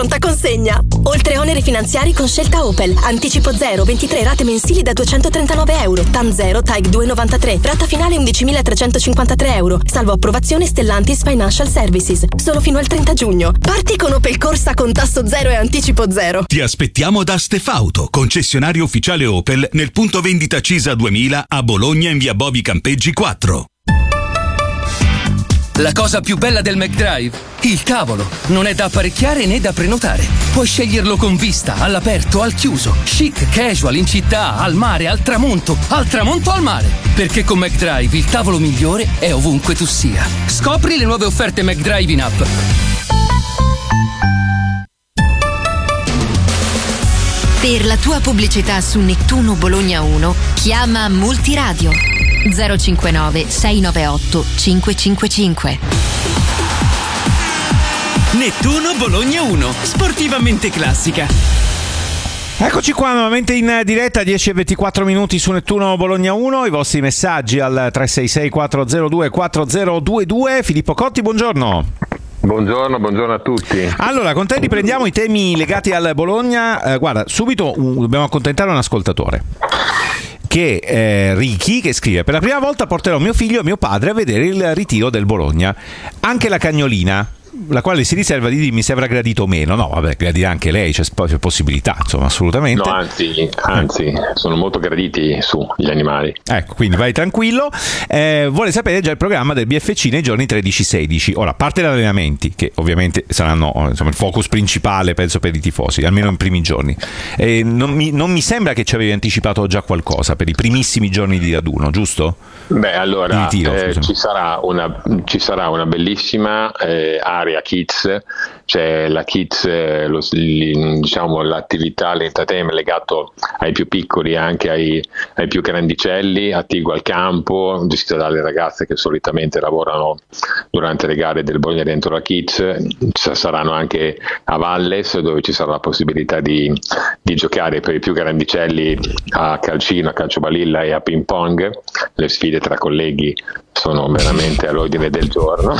pronta consegna. Oltre oneri finanziari con scelta Opel. Anticipo 0, 23 rate mensili da €239. TAN 0, TAG 293. Rata finale €11.353. Salvo approvazione Stellantis Financial Services. Solo fino al 30 giugno. Parti con Opel Corsa con tasso 0 e anticipo 0. Ti aspettiamo da Stefauto, concessionario ufficiale Opel nel punto vendita Cisa 2000 a Bologna in via Bovi Campeggi 4. La cosa più bella del McDrive? Il tavolo. Non è da apparecchiare né da prenotare. Puoi sceglierlo con vista, all'aperto, al chiuso, chic, casual, in città, al mare, al tramonto al mare. Perché con McDrive il tavolo migliore è ovunque tu sia. Scopri le nuove offerte McDrive in app. Per la tua pubblicità su Nettuno Bologna 1, chiama Multiradio 059 698 555. Nettuno Bologna 1, sportivamente classica. Eccoci qua nuovamente in diretta, 10:24 minuti su Nettuno Bologna 1. I vostri messaggi al 366 402 4022. Filippo Cotti, buongiorno. Buongiorno a tutti. Allora, con te riprendiamo i temi legati al Bologna. Guarda, subito dobbiamo accontentare un ascoltatore, che è Ricky, che scrive: per la prima volta porterò mio figlio e mio padre a vedere il ritiro del Bologna. Anche la cagnolina, la quale si riserva di dirmi se avrà gradito o meno. No, vabbè, gradirà anche lei, c'è possibilità, insomma, assolutamente. No, anzi, sono molto graditi gli animali. Ecco, quindi vai tranquillo. Vuole sapere già il programma del BFC nei giorni 13-16. Ora, a parte gli allenamenti, che ovviamente saranno insomma il focus principale, penso, per i tifosi, almeno in primi giorni. Non mi sembra che ci avevi anticipato già qualcosa per i primissimi giorni di raduno, giusto? Beh, allora, ci sarà una bellissima area kids, c'è la kids, diciamo l'attività, l'entertainment legato ai più piccoli e anche ai più grandicelli, attiguo al campo, gestita dalle ragazze che solitamente lavorano durante le gare del Bologna dentro la kids. Ci saranno anche a Valles, dove ci sarà la possibilità di giocare per i più grandicelli a calcino, a calcio balilla e a ping pong. Le sfide tra colleghi sono veramente all'ordine del giorno.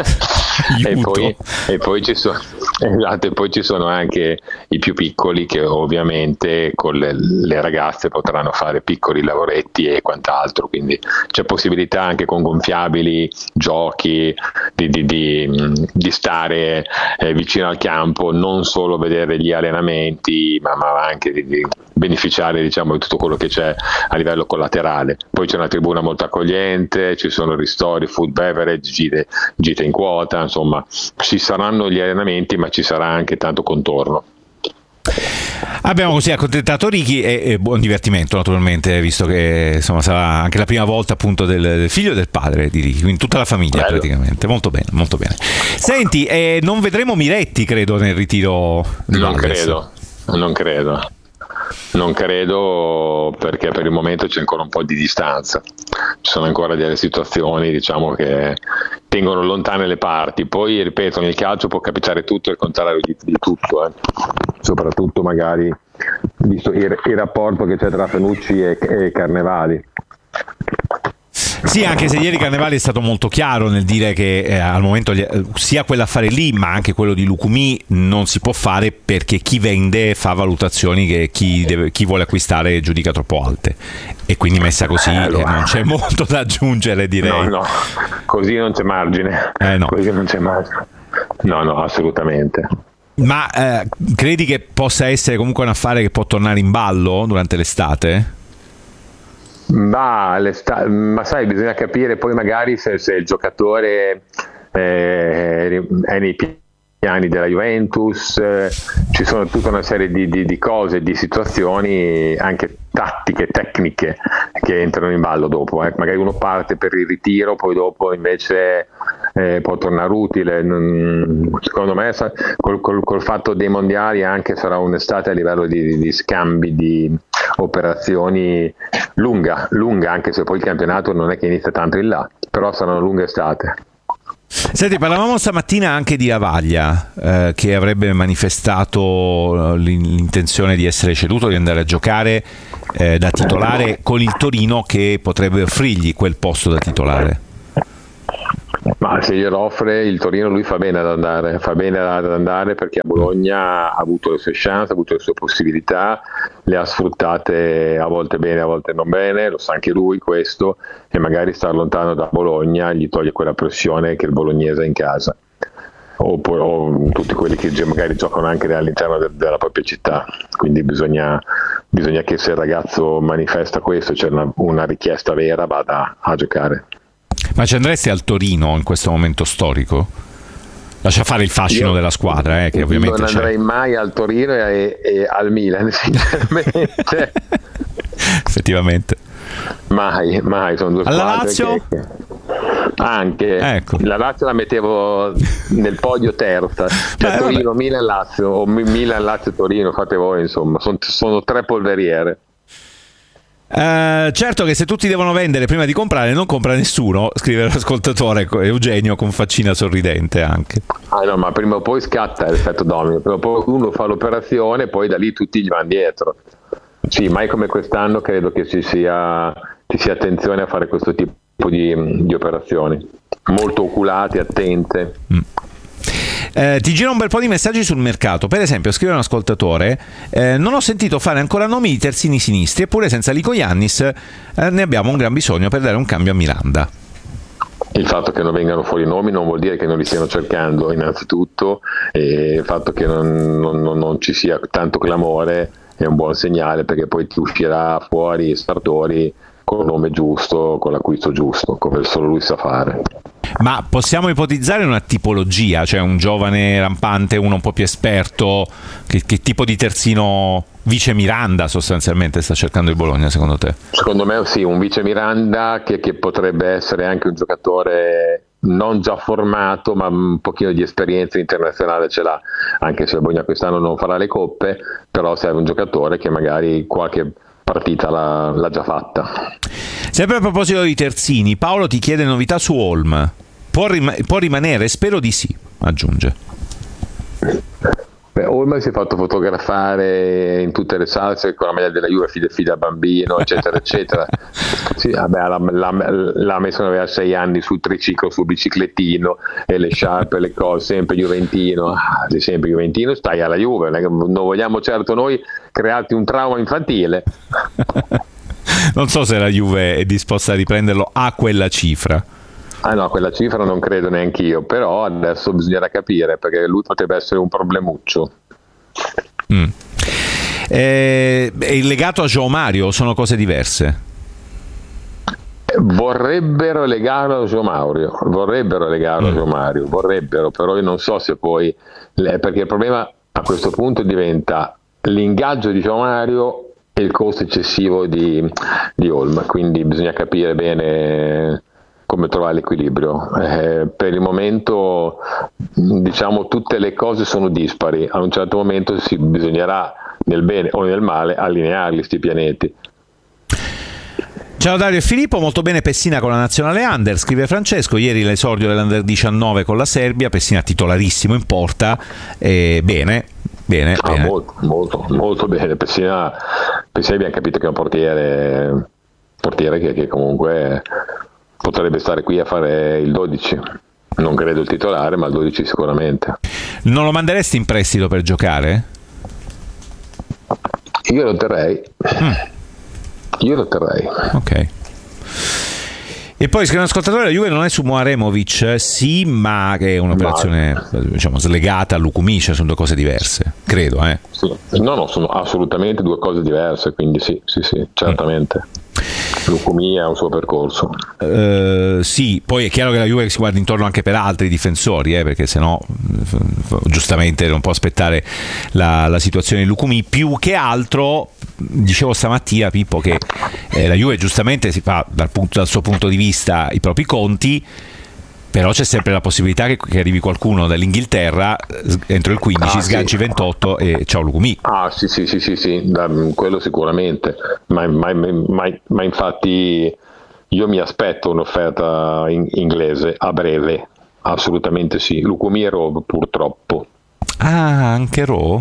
e poi ci sono anche i più piccoli, che ovviamente con le ragazze potranno fare piccoli lavoretti e quant'altro, quindi c'è possibilità anche con gonfiabili, giochi, di stare vicino al campo, non solo vedere gli allenamenti, ma anche di beneficiare, diciamo, di tutto quello che c'è a livello collaterale. Poi c'è una tribuna molto accogliente, ci sono ristori, food beverage, gite in quota, insomma ci saranno gli allenamenti, ma ci sarà anche tanto contorno. Abbiamo così accontentato Ricky e buon divertimento, naturalmente, visto che insomma sarà anche la prima volta appunto del figlio e del padre di Ricky, quindi tutta la famiglia. Bello. Praticamente, molto bene, molto bene. Senti, non vedremo Miretti, credo, nel ritiro di Valles. Non credo, perché per il momento c'è ancora un po' di distanza, ci sono ancora delle situazioni, diciamo, che tengono lontane le parti. Poi, ripeto, nel calcio può capitare tutto e il contrario di tutto, soprattutto magari visto il rapporto che c'è tra Fenucci e Carnevali. Sì, anche se ieri Carnevali è stato molto chiaro nel dire che al momento sia quell'affare lì, ma anche quello di Lucumí non si può fare, perché chi vende fa valutazioni che chi vuole acquistare giudica troppo alte, e quindi messa così non c'è molto da aggiungere, direi. No, così non c'è margine. No. Così non c'è margine. No, assolutamente. Ma credi che possa essere comunque un affare che può tornare in ballo durante l'estate? Ma sai, bisogna capire poi magari se il giocatore è nei piani della Juventus. Ci sono tutta una serie di cose, di situazioni anche tattiche, tecniche, che entrano in ballo dopo. Magari uno parte per il ritiro, poi dopo invece può tornare utile. Secondo me col fatto dei mondiali anche sarà un'estate a livello di scambi, di operazioni lunga, anche se poi il campionato non è che inizia tanto in là, però sarà una lunga estate. Senti, parlavamo stamattina anche di Lavaglia, che avrebbe manifestato l'intenzione di essere ceduto, di andare a giocare da titolare con il Torino, che potrebbe offrirgli quel posto da titolare. Ma se glielo offre il Torino, lui fa bene ad andare perché a Bologna ha avuto le sue chance, ha avuto le sue possibilità, le ha sfruttate a volte bene, a volte non bene, lo sa anche lui questo, e magari star lontano da Bologna gli toglie quella pressione che il bolognese ha in casa, o tutti quelli che magari giocano anche all'interno della propria città, quindi bisogna che se il ragazzo manifesta questo, c'è una richiesta vera, vada a giocare. Ma ci andresti al Torino in questo momento storico? Lascia fare il fascino della squadra, che ovviamente non andrei mai al Torino e al Milan, sinceramente. Effettivamente. Mai, sono due alla squadre Lazio? Anche, ecco. La Lazio la mettevo nel podio terza, cioè Torino, Milan, Lazio, o Milan, Lazio, Torino, fate voi, insomma, sono tre polveriere. Certo che se tutti devono vendere prima di comprare, non compra nessuno, scrive l'ascoltatore Eugenio con faccina sorridente anche. No, ma prima o poi scatta l'effetto domino, prima o poi uno fa l'operazione e poi da lì tutti gli vanno dietro. Sì, mai come quest'anno credo che ci sia attenzione a fare questo tipo di operazioni, molto oculate, attente. Ti gira un bel po' di messaggi sul mercato. Per esempio, scrive un ascoltatore: non ho sentito fare ancora nomi di terzini sinistri, eppure senza Lico Iannis ne abbiamo un gran bisogno per dare un cambio a Miranda. Il fatto che non vengano fuori nomi non vuol dire che non li stiano cercando, innanzitutto, e il fatto che non ci sia tanto clamore è un buon segnale, perché poi ti uscirà fuori Sartori con il nome giusto, con l'acquisto giusto, come solo lui sa fare. Ma possiamo ipotizzare una tipologia, cioè un giovane rampante, uno un po' più esperto? Che tipo di terzino vice Miranda sostanzialmente sta cercando il Bologna, secondo te? Secondo me sì, un vice Miranda che potrebbe essere anche un giocatore non già formato, ma un pochino di esperienza internazionale ce l'ha, anche se il Bologna quest'anno non farà le coppe, però serve un giocatore che magari qualche partita l'ha già fatta. Sempre a proposito di terzini, Paolo ti chiede novità su Holm. Può rimanere? Spero di sì, aggiunge. Holm si è fatto fotografare in tutte le salse con la maglia della Juve, fide da bambino, eccetera eccetera. Sì, l'ha messo quando aveva 6 anni sul triciclo, sul biciclettino, e le sciarpe, le cose, sempre juventino. Sei sempre juventino, stai alla Juve, non vogliamo certo noi crearti un trauma infantile. Non so se la Juve è disposta a riprenderlo a quella cifra. No, quella cifra non credo neanche io, però adesso bisognerà capire, perché lui potrebbe essere un problemuccio. È legato a João Mario o sono cose diverse? Vorrebbero legarlo a João Mario, vorrebbero, però io non so se poi, perché il problema a questo punto diventa l'ingaggio di João Mario e il costo eccessivo di Holm, quindi bisogna capire bene come trovare l'equilibrio. Per il momento, diciamo, tutte le cose sono dispari, a un certo momento bisognerà, nel bene o nel male, allinearli sti pianeti. Ciao Dario e Filippo, molto bene Pessina con la nazionale under, scrive Francesco, ieri l'esordio dell'Under 19 con la Serbia, Pessina titolarissimo in porta, bene. Molto bene. Pessina abbiamo capito che è un portiere che comunque potrebbe stare qui a fare il 12, non credo il titolare, ma il 12 sicuramente. Non lo manderesti in prestito per giocare? Io lo terrei. Ok. E poi scrive un ascoltatore: la Juve non è su Moaremovic, sì, ma che è un'operazione diciamo slegata a Lukumi, cioè sono due cose diverse, credo. Sì. No, sono assolutamente due cose diverse, quindi sì, certamente. Lukumi ha un suo percorso. Sì, poi è chiaro che la Juve si guarda intorno anche per altri difensori, perché sennò giustamente non può aspettare la situazione di Lukumi. Più che altro, dicevo stamattina Pippo, che la Juve giustamente si fa dal suo punto di vista i propri conti, però c'è sempre la possibilità che arrivi qualcuno dall'Inghilterra entro il 15, sganci 28 e ciao Lukumi. Sì, quello sicuramente, ma infatti io mi aspetto un'offerta inglese a breve, assolutamente sì. Lukumi e Rowe, purtroppo. Anche Rowe?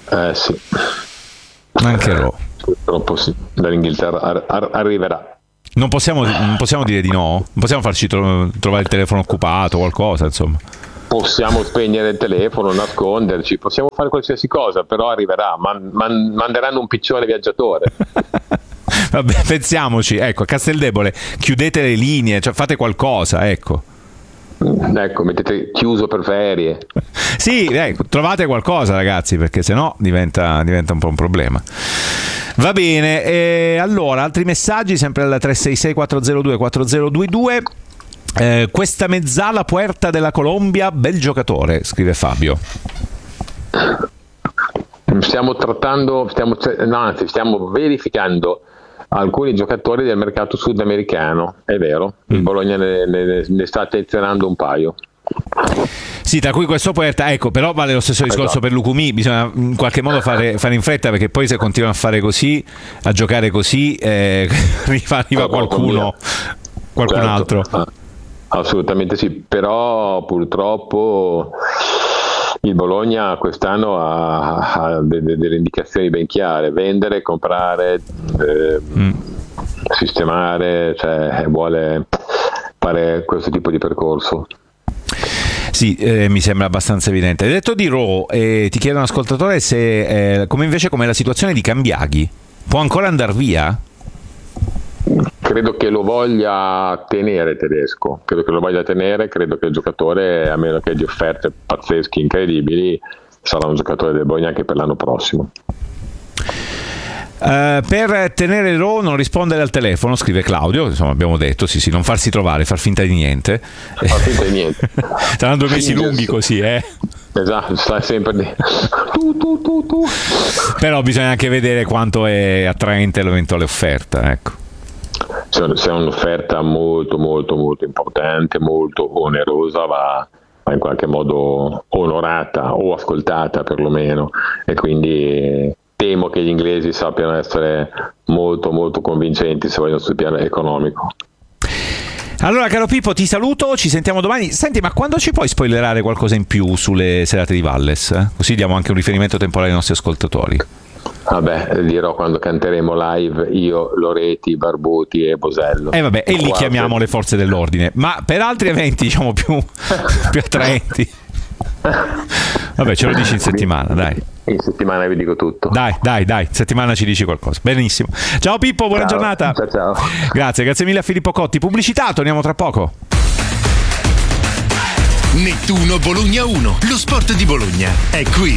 Sì. Anche Rowe. Purtroppo sì, dall'Inghilterra arriverà. Non possiamo dire di no? Non possiamo farci trovare il telefono occupato o qualcosa, insomma? Possiamo spegnere il telefono, nasconderci, possiamo fare qualsiasi cosa, però arriverà, manderanno un piccione viaggiatore. Vabbè, pensiamoci, ecco, a Casteldebole chiudete le linee, cioè fate qualcosa, ecco. Ecco, mettete chiuso per ferie. Sì, ecco, trovate qualcosa, ragazzi, perché sennò diventa un po' un problema. Va bene, allora, altri messaggi, sempre al 366-402-4022. Questa mezzala Puerta della Colombia, bel giocatore, scrive Fabio. Stiamo verificando alcuni giocatori del mercato sudamericano, è vero, il Bologna ne sta attenzionando un paio. Sì, tra cui questo Puerta, ecco, però vale lo stesso discorso per Lucumí, bisogna in qualche modo fare in fretta, perché poi se continuano a fare così, a giocare così, arriva qualcun altro. Assolutamente sì, però purtroppo il Bologna quest'anno ha delle indicazioni ben chiare: vendere, comprare, sistemare, cioè vuole fare questo tipo di percorso. Sì, mi sembra abbastanza evidente. Hai detto di Ro, ti chiedo un ascoltatore se com'è la situazione di Cambiaghi, può ancora andare via? Credo che lo voglia tenere Tedesco, credo che il giocatore, a meno che di offerte pazzesche, incredibili, sarà un giocatore del Bologna anche per l'anno prossimo. Per tenere Ro non rispondere al telefono, scrive Claudio, insomma abbiamo detto, sì, non farsi trovare, far finta di niente. Saranno 2 mesi lunghi così, Esatto, sta sempre lì. Tu. Però bisogna anche vedere quanto è attraente l'eventuale offerta, ecco. Se è un'offerta molto molto molto importante, molto onerosa, va in qualche modo onorata o ascoltata perlomeno, e quindi temo che gli inglesi sappiano essere molto molto convincenti se vogliono sul piano economico. Allora, caro Pippo, ti saluto, ci sentiamo domani. Senti, ma quando ci puoi spoilerare qualcosa in più sulle serate di Valles? Così diamo anche un riferimento temporale ai nostri ascoltatori. Vabbè, dirò quando canteremo live io, Loreti, Barbuti e Bosello. E lì chiamiamo le forze dell'ordine. Ma per altri eventi, diciamo, più attraenti, vabbè, ce lo dici in settimana, dai. In settimana vi dico tutto. Dai, settimana ci dici qualcosa. Benissimo. Ciao Pippo, buona giornata. Ciao. Grazie mille a Filippo Cotti. Pubblicità, torniamo tra poco. Nettuno Bologna 1, lo sport di Bologna è qui.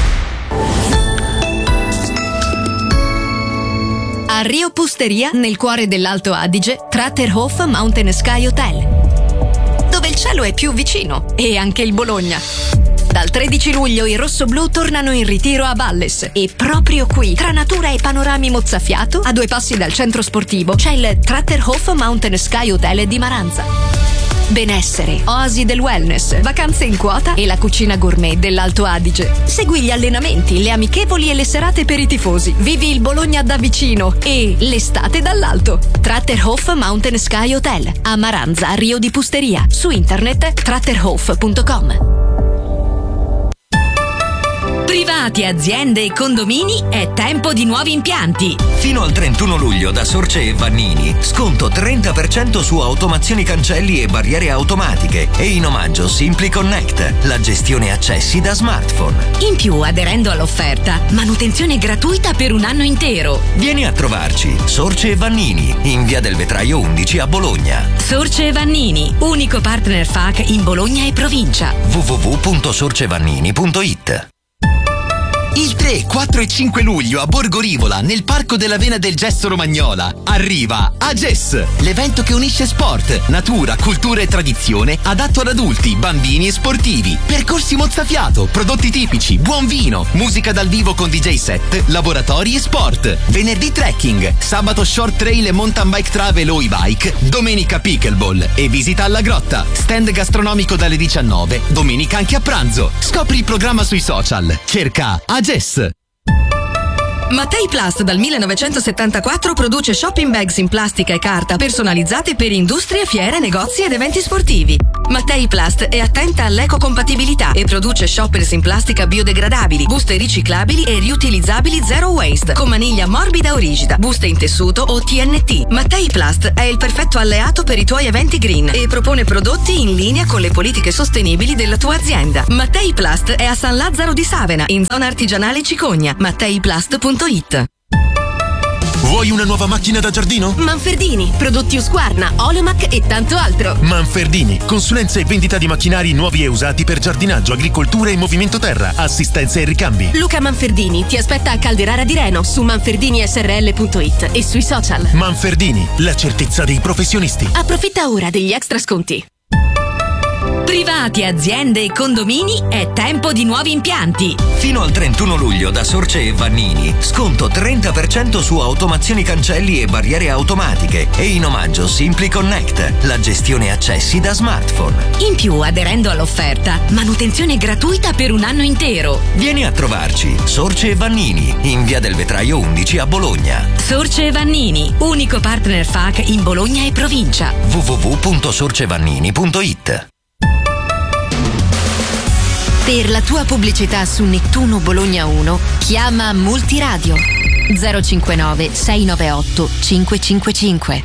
A Rio Pusteria, nel cuore dell'Alto Adige, Tratterhof Mountain Sky Hotel, dove il cielo è più vicino, e anche il Bologna. Dal 13 luglio i rossoblù tornano in ritiro a Valles, e proprio qui, tra natura e panorami mozzafiato, a 2 passi dal centro sportivo, c'è il Tratterhof Mountain Sky Hotel di Maranza. Benessere, oasi del wellness, vacanze in quota e la cucina gourmet dell'Alto Adige. Segui gli allenamenti, le amichevoli e le serate per i tifosi. Vivi il Bologna da vicino e l'estate dall'alto. Tratterhof Mountain Sky Hotel a Maranza, Rio di Pusteria. Su internet tratterhof.com. Privati, aziende e condomini, è tempo di nuovi impianti. Fino al 31 luglio da Sorce e Vannini, sconto 30% su automazioni cancelli e barriere automatiche, e in omaggio Simply Connect, la gestione accessi da smartphone. In più, aderendo all'offerta, manutenzione gratuita per un anno intero. Vieni a trovarci, Sorce e Vannini, in via del Vetraio 11 a Bologna. Sorce e Vannini, unico partner FAC in Bologna e provincia. www.sorcevannini.it. Il 3, 4 e 5 luglio a Borgo Rivola, nel Parco della Vena del Gesto Romagnola, arriva AGES, l'evento che unisce sport, natura, cultura e tradizione, adatto ad adulti, bambini e sportivi. Percorsi mozzafiato, prodotti tipici, buon vino, musica dal vivo con DJ set, laboratori e sport. Venerdì trekking, sabato short trail e mountain bike travel o e-bike, domenica pickleball e visita alla grotta. Stand gastronomico dalle 19, domenica anche a pranzo. Scopri il programma sui social. Cerca AGES. Mattei Plast dal 1974 produce shopping bags in plastica e carta personalizzate per industrie, fiere, negozi ed eventi sportivi. Mattei Plast è attenta all'ecocompatibilità e produce shoppers in plastica biodegradabili, buste riciclabili e riutilizzabili zero waste, con maniglia morbida o rigida, buste in tessuto o TNT. Mattei Plast è il perfetto alleato per i tuoi eventi green e propone prodotti in linea con le politiche sostenibili della tua azienda. Mattei Plast è a San Lazzaro di Savena, in zona artigianale Cicogna. MatteiPlast.it. Vuoi una nuova macchina da giardino? Manfredini, prodotti Husqvarna, Oleomac e tanto altro. Manfredini, consulenza e vendita di macchinari nuovi e usati per giardinaggio, agricoltura e movimento terra, assistenza e ricambi. Luca Manfredini ti aspetta a Calderara di Reno su manferdinisrl.it e sui social. Manfredini, la certezza dei professionisti. Approfitta ora degli extra sconti. Privati, aziende e condomini, è tempo di nuovi impianti. Fino al 31 luglio da Sorce e Vannini, sconto 30% su automazioni cancelli e barriere automatiche e in omaggio Simply Connect, la gestione accessi da smartphone. In più, aderendo all'offerta, manutenzione gratuita per un anno intero. Vieni a trovarci, Sorce e Vannini, in via del Vetraio 11 a Bologna. Sorce e Vannini, unico partner FAC in Bologna e provincia. www.sorcevannini.it. Per la tua pubblicità su Nettuno Bologna 1, chiama Multiradio 059 698 555.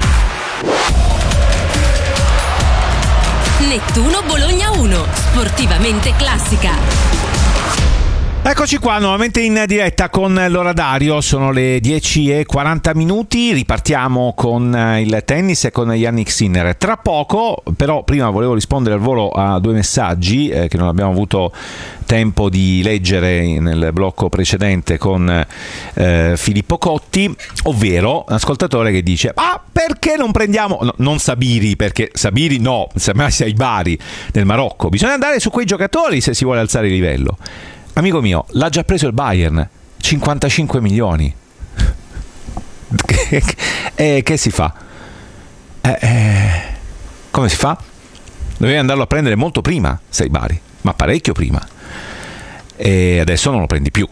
Nettuno Bologna 1, sportivamente classica. Eccoci qua nuovamente in diretta con l'oradario, sono le 10:40, ripartiamo con il tennis e con Jannik Sinner. Tra poco, però prima volevo rispondere al volo a due messaggi che non abbiamo avuto tempo di leggere nel blocco precedente con Filippo Cotti, ovvero un ascoltatore che dice: ma perché non prendiamo, no, non Sabiri, perché Sabiri no, semmai sei Bari nel Marocco, bisogna andare su quei giocatori se si vuole alzare il livello. Amico mio, l'ha già preso il Bayern, 55 milioni. Che si fa? Come si fa? Dovevi andarlo a prendere molto prima, sei Bari, ma parecchio prima. E adesso non lo prendi più.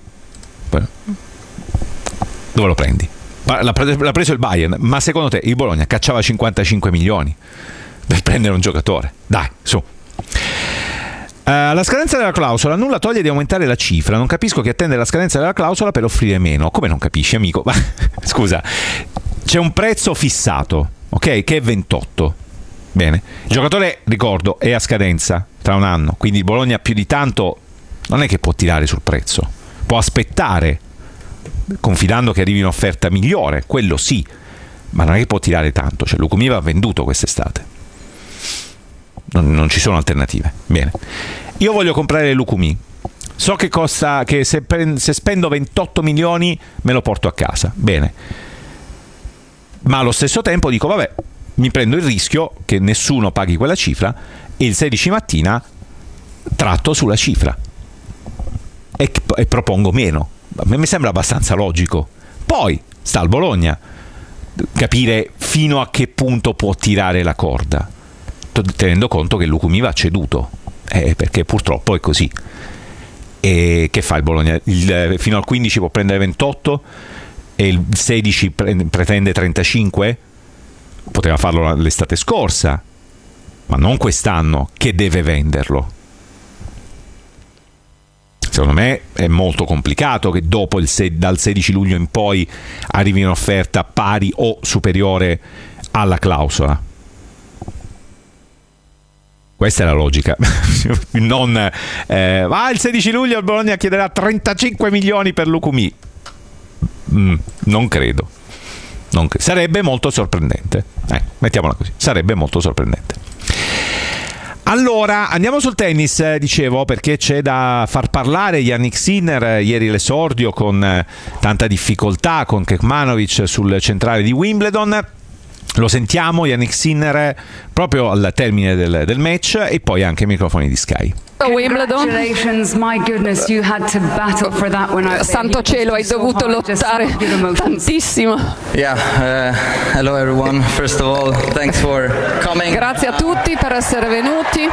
Dove lo prendi? L'ha preso il Bayern, ma secondo te il Bologna cacciava 55 milioni per prendere un giocatore? Dai, su. La scadenza della clausola nulla toglie di aumentare la cifra. Non capisco chi attende la scadenza della clausola per offrire meno. Come non capisci, amico? Scusa, c'è un prezzo fissato, ok? Che è 28. Bene. Il giocatore, ricordo, è a scadenza tra un anno, quindi il Bologna più di tanto non è che può tirare sul prezzo. Può aspettare, confidando che arrivi un'offerta migliore, quello sì, ma non è che può tirare tanto. Cioè, Lukumi va venduto quest'estate. Non ci sono alternative. Bene, io voglio comprare Lukumi, so che costa, che se spendo 28 milioni me lo porto a casa, bene, ma allo stesso tempo dico vabbè, mi prendo il rischio che nessuno paghi quella cifra e il 16 mattina tratto sulla cifra e propongo meno. A me mi sembra abbastanza logico. Poi sta al Bologna capire fino a che punto può tirare la corda, tenendo conto che Lukumi va ceduto, perché purtroppo è così. E che fa il Bologna? Fino al 15 può prendere 28 e il 16 pretende 35? Poteva farlo l'estate scorsa, ma non quest'anno che deve venderlo. Secondo me è molto complicato che dopo dal 16 luglio in poi arrivi un'offerta pari o superiore alla clausola. Questa è la logica. Non il 16 luglio il Bologna chiederà 35 milioni per Lukumi. Non credo. Sarebbe molto sorprendente. Mettiamola così. Sarebbe molto sorprendente. Allora, andiamo sul tennis, dicevo, perché c'è da far parlare Jannik Sinner. Ieri l'esordio con tanta difficoltà con Kekmanovic sul centrale di Wimbledon. Lo sentiamo, Jannik Sinner, proprio al termine del match, e poi anche ai microfoni di Sky. Wimbledon. Santo cielo, hai dovuto lottare tantissimo. Hello everyone. First of all, thanks for coming. Grazie a tutti per essere venuti.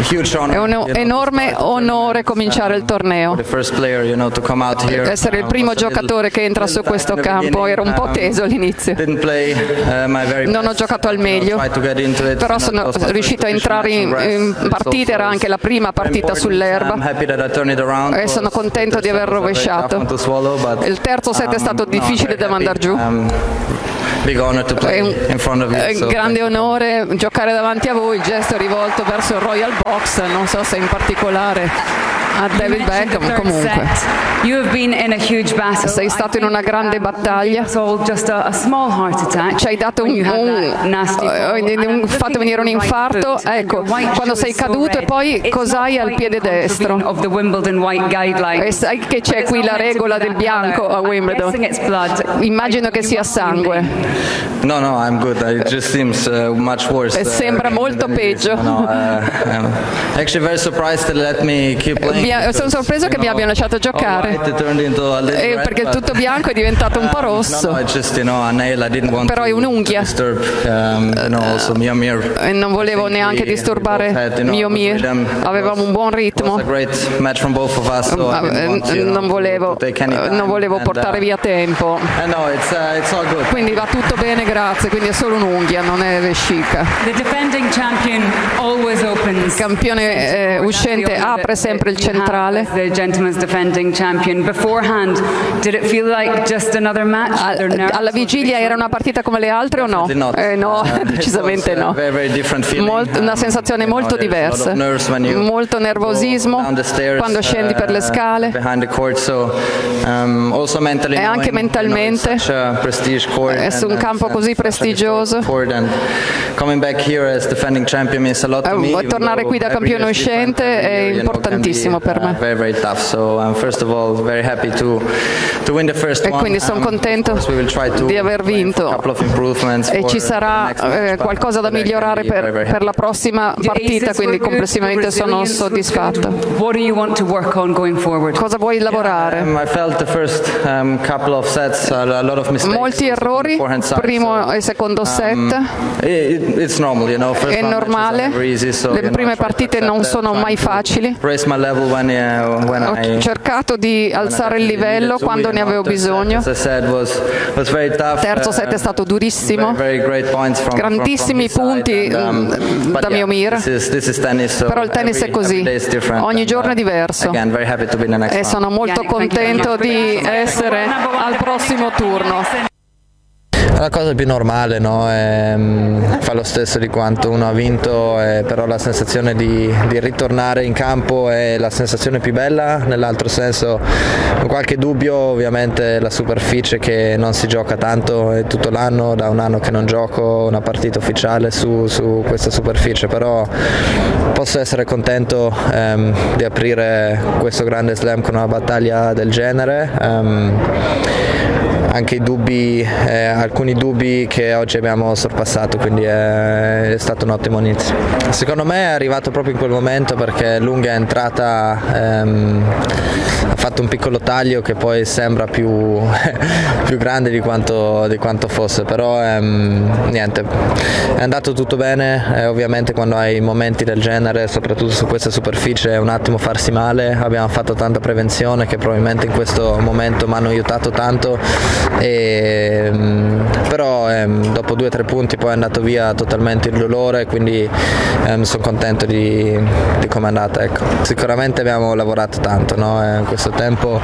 È un enorme onore cominciare il torneo. Essere il primo giocatore che entra su questo campo, ero un po' teso all'inizio. Non ho giocato al meglio, però sono riuscito a entrare in partita, era anche la prima partita sull'erba e sono contento di aver rovesciato. Il terzo set è stato difficile da mandare giù. È un grande onore giocare davanti a voi. Il gesto è rivolto verso il Royal Box, non so se in particolare a David Beckham. Comunque sei stato in una grande battaglia, ci hai dato fatto venire un infarto, ecco, quando sei caduto, e poi cos'hai al piede destro? E sai che c'è qui la regola del bianco a Wimbledon, immagino che sia sangue. No, I'm good. It just seems much worse. Sembra molto peggio. Actually very surprised to let me keep playing. Sono sorpreso che mi abbiano lasciato giocare, perché il tutto bianco è diventato un po' rosso. Però è un'unghia e non volevo neanche disturbare Miomir. Avevamo un buon ritmo, non volevo portare via tempo, quindi va tutto bene, grazie. Quindi è solo un'unghia, non è vescica. Il campione uscente apre sempre il centrale. Alla vigilia era una partita come le altre o no? No, decisamente no. Una sensazione molto diversa, molto nervosismo quando scendi per le scale, e anche mentalmente su un campo così prestigioso. Tornare qui da campione uscente è importantissimo per me, e quindi sono contento di aver vinto, e ci sarà qualcosa da migliorare per la prossima partita, quindi complessivamente sono soddisfatto. Cosa vuoi lavorare? Molti errori, primo e secondo set. È normale, le prime partite non sono mai facili. Ho cercato di alzare il livello quando ne avevo bisogno. Terzo set è stato durissimo, grandissimi punti da Miomir, però il tennis è così, ogni giorno è diverso, e sono molto contento di essere al prossimo turno. La cosa più normale, no? Fa lo stesso di quanto uno ha vinto, però la sensazione di ritornare in campo è la sensazione più bella. Nell'altro senso, con qualche dubbio, ovviamente la superficie, che non si gioca tanto, è tutto l'anno, da un anno che non gioco una partita ufficiale su questa superficie, però posso essere contento di aprire questo grande slam con una battaglia del genere. Anche i dubbi, alcuni dubbi che oggi abbiamo sorpassato, quindi è stato un ottimo inizio. Secondo me è arrivato proprio in quel momento, perché Lunga è entrata, ha fatto un piccolo taglio che poi sembra più grande di quanto fosse, però niente, è andato tutto bene. Ovviamente quando hai momenti del genere, soprattutto su questa superficie, è un attimo farsi male. Abbiamo fatto tanta prevenzione che probabilmente in questo momento mi hanno aiutato tanto, però dopo 2 o 3 punti poi è andato via totalmente il dolore, quindi sono contento di come è andata, ecco. Sicuramente abbiamo lavorato tanto, no? In questo tempo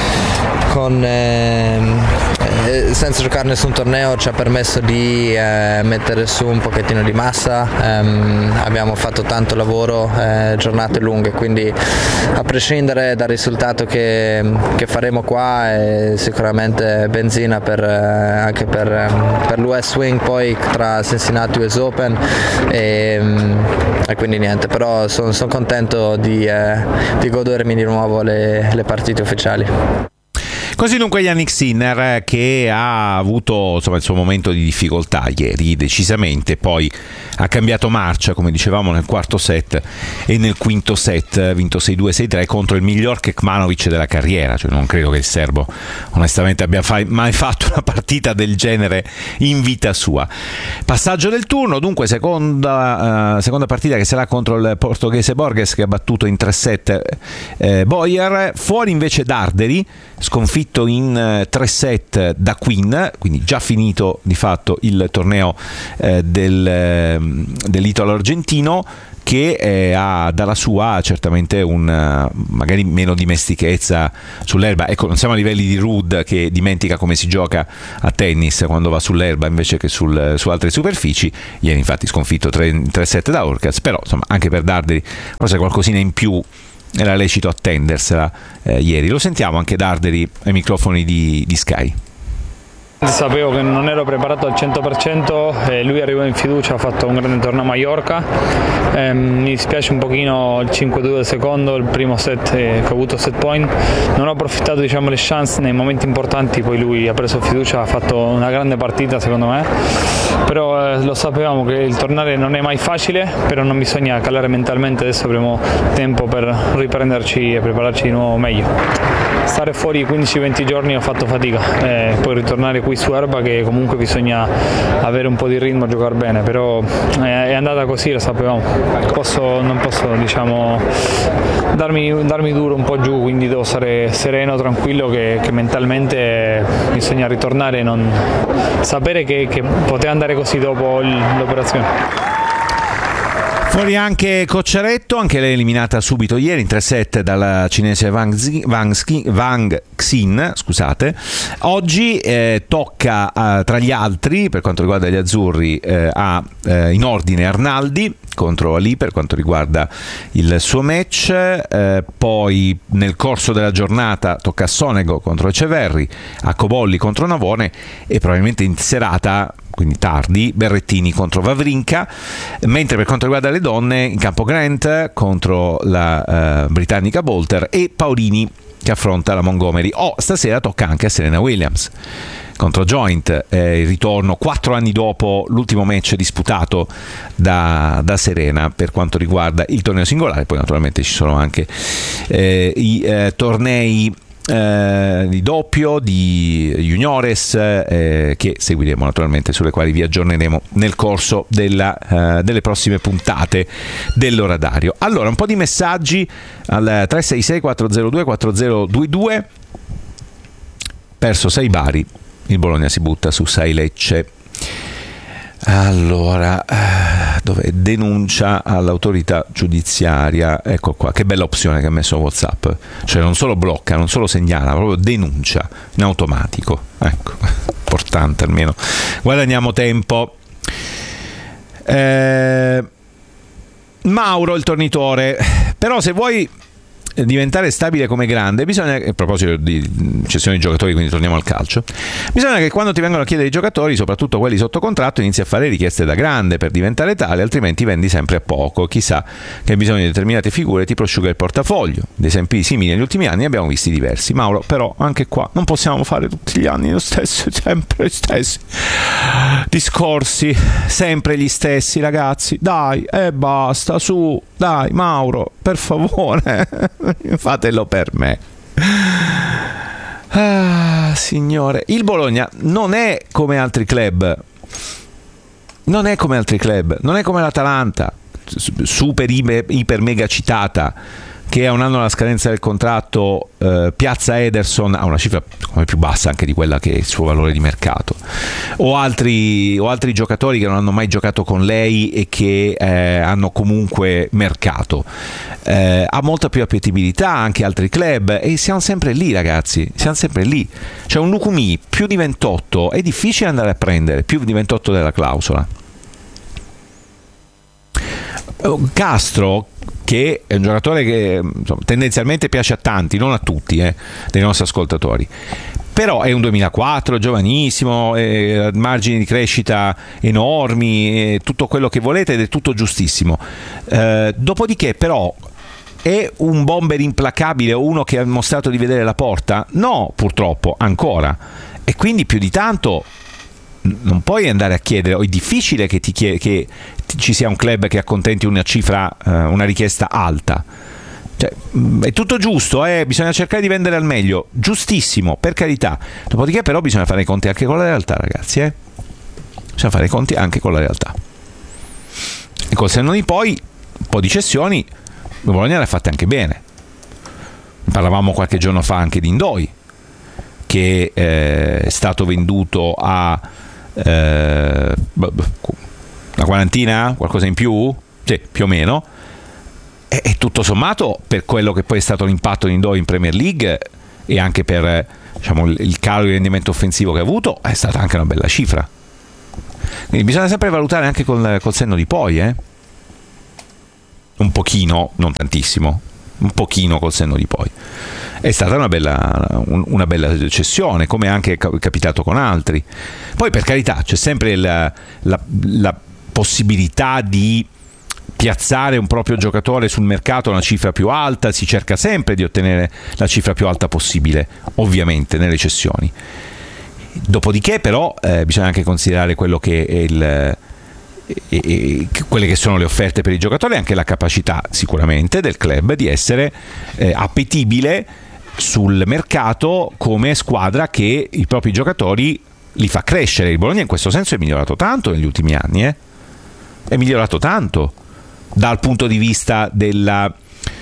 senza giocare nessun torneo ci ha permesso di mettere su un pochettino di massa. Abbiamo fatto tanto lavoro, giornate lunghe, quindi a prescindere dal risultato che faremo qua, è sicuramente benzina anche per l'US Swing poi tra Cincinnati e US Open, e quindi niente, però sono contento di godermi di nuovo le partite ufficiali. Così dunque Jannik Sinner, che ha avuto insomma il suo momento di difficoltà ieri, decisamente, poi ha cambiato marcia, come dicevamo, nel quarto set, e nel quinto set ha vinto 6-2, 6-3 contro il miglior Kekmanovic della carriera. Cioè, non credo che il serbo onestamente abbia mai fatto una partita del genere in vita sua. Passaggio del turno, dunque seconda partita che sarà contro il portoghese Borges, che ha battuto in 3 set Boyer. Fuori invece Darderi, sconfitto in 3 set da Quinn, quindi già finito di fatto il torneo dell'italo argentino, che ha dalla sua certamente magari meno dimestichezza sull'erba. Ecco, non siamo a livelli di Ruud, che dimentica come si gioca a tennis quando va sull'erba invece che su altre superfici. Ieri infatti sconfitto 3 set da Hurkacz, però insomma anche per Darderi forse qualcosina in più era lecito attendersela ieri. Lo sentiamo anche Darderi ai microfoni di Sky. Sapevo che non ero preparato al 100% e lui arrivò in fiducia, ha fatto un grande torneo a Mallorca. Mi dispiace un pochino il 5-2 del secondo, il primo set che ho avuto set point. Non ho approfittato le chance nei momenti importanti, poi lui ha preso fiducia, ha fatto una grande partita secondo me. Però lo sapevamo che il tornare non è mai facile, però non bisogna calare mentalmente, adesso avremo tempo per riprenderci e prepararci di nuovo meglio. Stare fuori 15-20 giorni ho fatto fatica, poi ritornare qui su erba, che comunque bisogna avere un po' di ritmo, giocare bene, però è andata così, lo sapevamo. Non posso diciamo darmi duro un po' giù, quindi devo stare sereno, tranquillo, che mentalmente bisogna ritornare e non sapere che poteva andare così dopo l'operazione. Fuori anche Cocciaretto, anche lei eliminata subito ieri in 3 set dalla cinese Wang Xin, scusate. Oggi tocca tra gli altri, per quanto riguarda gli azzurri, in ordine Arnaldi contro Ali per quanto riguarda il suo match, poi nel corso della giornata tocca a Sonego contro Eceverri, a Cobolli contro Navone, e probabilmente in serata, quindi tardi, Berrettini contro Wawrinka. Mentre per quanto riguarda le donne, in campo Grant contro la britannica Bolter, e Paolini che affronta la Montgomery. Stasera tocca anche a Serena Williams contro Joint, il ritorno 4 anni dopo l'ultimo match disputato da Serena per quanto riguarda il torneo singolare. Poi naturalmente ci sono anche i tornei di doppio, di juniores, che seguiremo naturalmente, sulle quali vi aggiorneremo nel corso delle prossime puntate dell'Oradario. Allora, un po' di messaggi al 366 402 4022. Perso 6 Bari, il Bologna si butta su 6 Lecce. Allora, dove denuncia all'autorità giudiziaria, ecco qua, che bella opzione che ha messo WhatsApp, cioè non solo blocca, non solo segnala, proprio denuncia in automatico, ecco, importante, almeno guadagniamo tempo. Mauro il tornitore, però se vuoi diventare stabile come Grande bisogna, a proposito di cessione di giocatori, quindi torniamo al calcio, bisogna che quando ti vengono a chiedere i giocatori, soprattutto quelli sotto contratto, inizi a fare richieste da grande per diventare tale, altrimenti vendi sempre a poco. Chissà che hai bisogno di determinate figure, ti prosciuga il portafoglio. Ad esempi simili negli ultimi anni abbiamo visti diversi, Mauro, però anche qua non possiamo fare tutti gli anni lo stesso, sempre gli stessi discorsi, sempre gli stessi, ragazzi, dai, basta, su, dai Mauro, per favore, fatelo per me. Signore, il Bologna non è come altri club, non è come l'Atalanta, super iper mega citata, che a un anno alla scadenza del contratto piazza Ederson a una cifra come più bassa anche di quella che è il suo valore di mercato, o altri giocatori che non hanno mai giocato con lei e che hanno comunque mercato. Ha molta più appetibilità anche altri club, e siamo sempre lì, ragazzi, siamo sempre lì. C'è un Lukumi più di 28, è difficile andare a prendere più di 28 della clausola. Castro, che è un giocatore che insomma, tendenzialmente piace a tanti, non a tutti dei nostri ascoltatori, però è un 2004, giovanissimo, margini di crescita enormi, tutto quello che volete, ed è tutto giustissimo. Dopodiché però è un bomber implacabile o uno che ha mostrato di vedere la porta? No, purtroppo, ancora. E quindi più di tanto non puoi andare a chiedere, o è difficile che ci sia un club che accontenti una cifra, una richiesta alta. Cioè, è tutto giusto, bisogna cercare di vendere al meglio, giustissimo, per carità. Dopodiché però bisogna fare i conti anche con la realtà, ragazzi, bisogna fare i conti anche con la realtà. E col senno di poi, un po' di cessioni Bologna le ha fatte anche bene. Parlavamo qualche giorno fa anche di Indoi, che è stato venduto a una quarantina, qualcosa in più, sì, più o meno, e tutto sommato, per quello che poi è stato l'impatto di Indoi in Premier League e anche per, diciamo, il calo di rendimento offensivo che ha avuto, è stata anche una bella cifra. Quindi bisogna sempre valutare anche col senno di poi, un pochino, non tantissimo, un pochino col senno di poi. È stata una bella cessione, come anche è capitato con altri. Poi, per carità, c'è sempre la possibilità di piazzare un proprio giocatore sul mercato a una cifra più alta, si cerca sempre di ottenere la cifra più alta possibile, ovviamente, nelle cessioni. Dopodiché, però, bisogna anche considerare quello che è quelle che sono le offerte per i giocatori e anche la capacità sicuramente del club di essere appetibile sul mercato come squadra che i propri giocatori li fa crescere. Il Bologna in questo senso è migliorato tanto negli ultimi anni, è migliorato tanto dal punto di vista della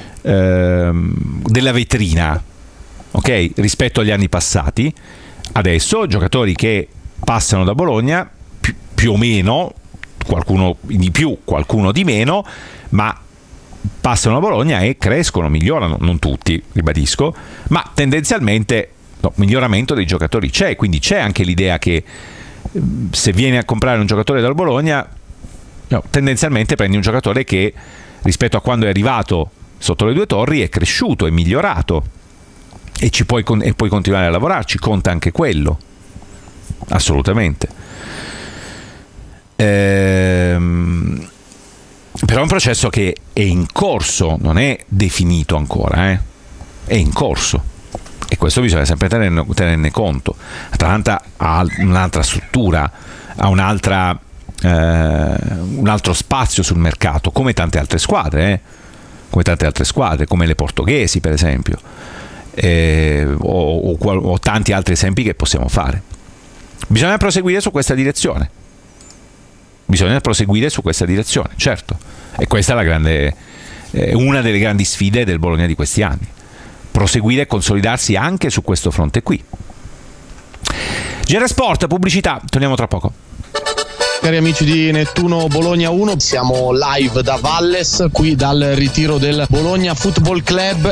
vetrina, ok? Rispetto agli anni passati. Adesso giocatori che passano da Bologna più o meno, qualcuno di più, qualcuno di meno, ma passano a Bologna e crescono, migliorano, non tutti, ribadisco, ma tendenzialmente miglioramento dei giocatori c'è, quindi c'è anche l'idea che se vieni a comprare un giocatore dal Bologna, tendenzialmente prendi un giocatore che rispetto a quando è arrivato sotto le due torri è cresciuto, è migliorato e puoi continuare a lavorarci, conta anche quello, assolutamente. Però è un processo che è in corso, non è definito ancora, è in corso, e questo bisogna sempre tenerne conto. Atalanta ha un'altra struttura, ha un altro spazio sul mercato, come tante altre squadre, come le portoghesi per esempio, o tanti altri esempi che possiamo fare. Bisogna proseguire su questa direzione. Certo, e questa è una delle grandi sfide del Bologna di questi anni, proseguire e consolidarsi anche su questo fronte qui. GR Sport, pubblicità, torniamo tra poco. Cari amici di Nettuno Bologna 1, siamo live da Valles, qui dal ritiro del Bologna Football Club.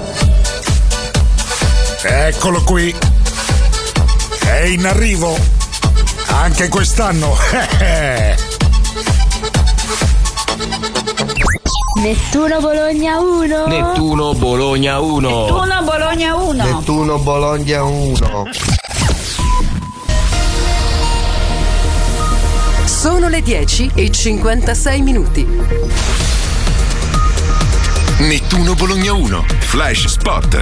Eccolo qui, è in arrivo anche quest'anno. Nettuno Bologna 1. Nettuno Bologna 1. Nettuno Bologna 1. Nettuno Bologna 1. Sono le 10:56. Nettuno Bologna 1, Flash Sport.